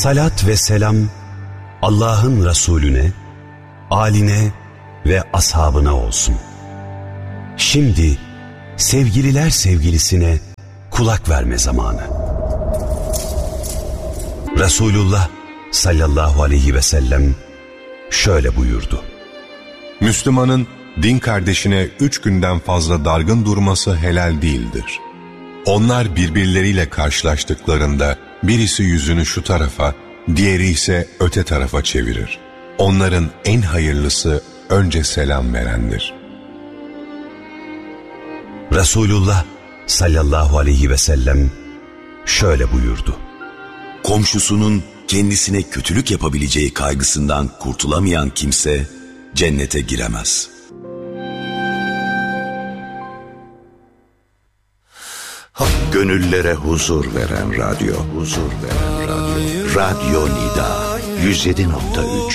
Salat ve selam Allah'ın Resulüne, âline ve ashabına olsun. Şimdi sevgililer sevgilisine kulak verme zamanı. Resulullah sallallahu aleyhi ve sellem şöyle buyurdu. Müslümanın din kardeşine 3 günden fazla dargın durması helal değildir. Onlar birbirleriyle karşılaştıklarında birisi yüzünü şu tarafa, diğeri ise öte tarafa çevirir. Onların en hayırlısı önce selam verendir. Resulullah sallallahu aleyhi ve sellem şöyle buyurdu. Komşusunun kendisine kötülük yapabileceği kaygısından kurtulamayan kimse cennete giremez. Gönüllere huzur veren radyo, Radyo Nida 107.3